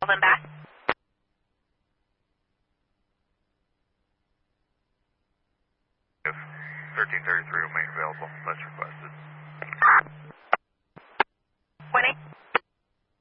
call them back. 1333 remain available. That's requested.